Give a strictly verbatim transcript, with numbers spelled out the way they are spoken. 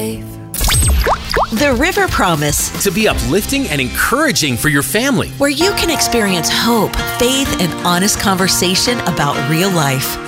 safe. The River Promise, To be uplifting and encouraging for your family. where you can experience hope, faith, and honest conversation about real life.